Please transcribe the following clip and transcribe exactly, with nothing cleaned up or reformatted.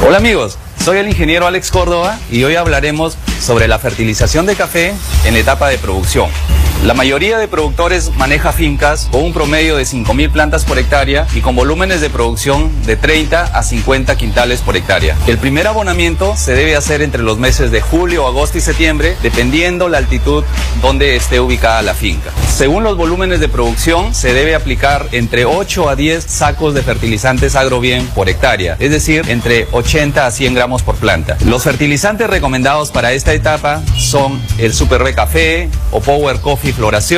Hola amigos, soy el ingeniero Alex Córdoba y hoy hablaremos sobre la fertilización de café en etapa de producción. La mayoría de productores maneja fincas con un promedio de cinco mil plantas por hectárea y con volúmenes de producción de treinta a cincuenta quintales por hectárea. El primer abonamiento se debe hacer entre los meses de julio, agosto y septiembre, dependiendo la altitud donde esté ubicada la finca. Según los volúmenes de producción, se debe aplicar entre ocho a diez sacos de fertilizantes Agrobien por hectárea, es decir, entre ochenta a cien gramos por planta. Los fertilizantes recomendados para esta etapa son el Super B Café o Power Coffee Floración,